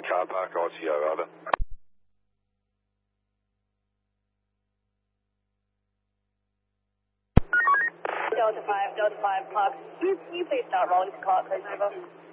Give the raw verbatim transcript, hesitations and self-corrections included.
car park, I C O, over. Delta five, Delta five, Park. Can you please start rolling to Clark, please, over?